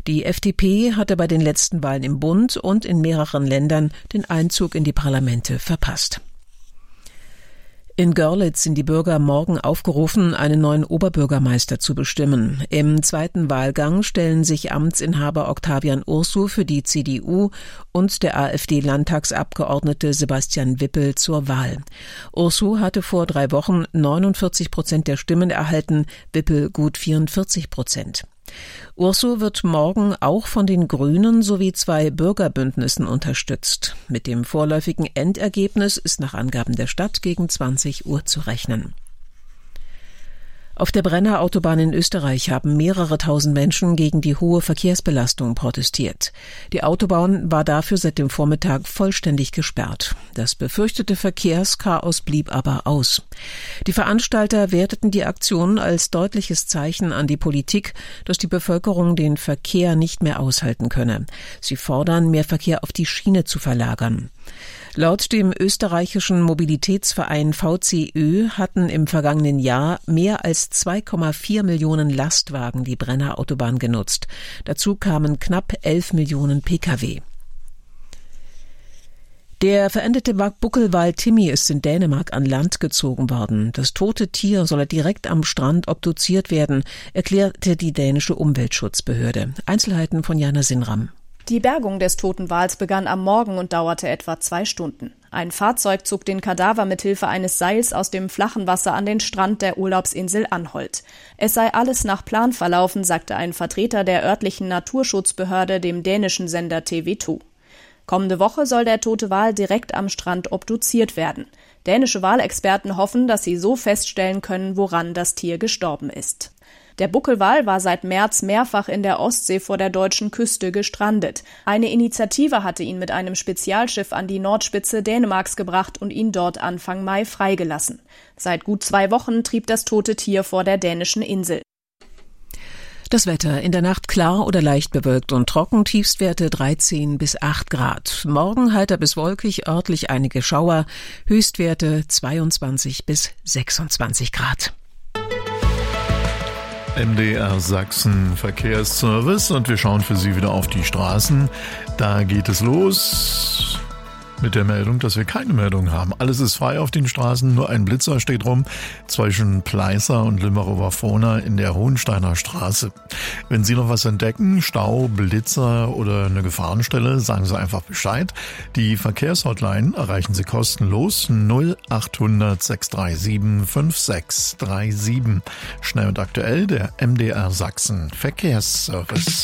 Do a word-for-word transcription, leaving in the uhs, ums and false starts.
Die F D P hatte bei den letzten Wahlen im Bund und in mehreren Ländern den Einzug in die Parlamente verpasst. In Görlitz sind die Bürger morgen aufgerufen, einen neuen Oberbürgermeister zu bestimmen. Im zweiten Wahlgang stellen sich Amtsinhaber Octavian Ursu für die C D U und der AfD-Landtagsabgeordnete Sebastian Wippel zur Wahl. Ursu hatte vor drei Wochen neunundvierzig Prozent der Stimmen erhalten, Wippel gut vierundvierzig Prozent. Ursu wird morgen auch von den Grünen sowie zwei Bürgerbündnissen unterstützt. Mit dem vorläufigen Endergebnis ist nach Angaben der Stadt gegen zwanzig Uhr zu rechnen. Auf der Brenner Autobahn in Österreich haben mehrere tausend Menschen gegen die hohe Verkehrsbelastung protestiert. Die Autobahn war dafür seit dem Vormittag vollständig gesperrt. Das befürchtete Verkehrschaos blieb aber aus. Die Veranstalter werteten die Aktion als deutliches Zeichen an die Politik, dass die Bevölkerung den Verkehr nicht mehr aushalten könne. Sie fordern, mehr Verkehr auf die Schiene zu verlagern. Laut dem österreichischen Mobilitätsverein V C Ö hatten im vergangenen Jahr mehr als zwei Komma vier Millionen Lastwagen die Brenner Autobahn genutzt. Dazu kamen knapp elf Millionen Pkw. Der verendete Buckelwal Timmy ist in Dänemark an Land gezogen worden. Das tote Tier solle direkt am Strand obduziert werden, erklärte die dänische Umweltschutzbehörde. Einzelheiten von Jana Sinram. Die Bergung des toten Wals begann am Morgen und dauerte etwa zwei Stunden. Ein Fahrzeug zog den Kadaver mit Hilfe eines Seils aus dem flachen Wasser an den Strand der Urlaubsinsel Anholt. Es sei alles nach Plan verlaufen, sagte ein Vertreter der örtlichen Naturschutzbehörde dem dänischen Sender T V zwei. Kommende Woche soll der tote Wal direkt am Strand obduziert werden. Dänische Walexperten hoffen, dass sie so feststellen können, woran das Tier gestorben ist. Der Buckelwal war seit März mehrfach in der Ostsee vor der deutschen Küste gestrandet. Eine Initiative hatte ihn mit einem Spezialschiff an die Nordspitze Dänemarks gebracht und ihn dort Anfang Mai freigelassen. Seit gut zwei Wochen trieb das tote Tier vor der dänischen Insel. Das Wetter: in der Nacht klar oder leicht bewölkt und trocken, Tiefstwerte dreizehn bis acht Grad. Morgen heiter bis wolkig, örtlich einige Schauer, Höchstwerte zweiundzwanzig bis sechsundzwanzig Grad. M D R Sachsen Verkehrsservice und wir schauen für Sie wieder auf die Straßen. Da geht es los mit der Meldung, dass wir keine Meldung haben. Alles ist frei auf den Straßen, nur ein Blitzer steht rum zwischen Pleißer und Limmerower-Vorna in der Hohensteiner Straße. Wenn Sie noch was entdecken, Stau, Blitzer oder eine Gefahrenstelle, sagen Sie einfach Bescheid. Die Verkehrshotline erreichen Sie kostenlos null achthundert sechs drei sieben fünf sechs drei sieben. Schnell und aktuell der M D R Sachsen Verkehrsservice.